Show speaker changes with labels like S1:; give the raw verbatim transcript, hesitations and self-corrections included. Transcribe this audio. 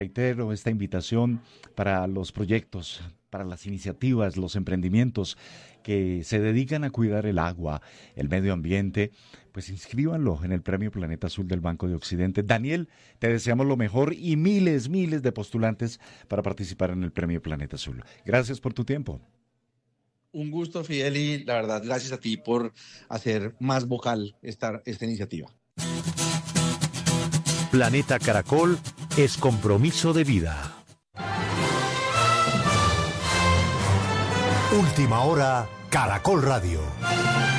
S1: Reitero esta invitación para los proyectos, para las iniciativas, los emprendimientos que se dedican a cuidar el agua, el medio ambiente, pues inscríbanlo en el Premio Planeta Azul del Banco de Occidente. Daniel, te deseamos lo mejor y miles, miles de postulantes para participar en el Premio Planeta Azul. Gracias por tu tiempo.
S2: Un gusto, Fidel, y la verdad, gracias a ti por hacer más vocal esta, esta iniciativa.
S3: Planeta Caracol es compromiso de vida.
S4: Última hora, Caracol Radio.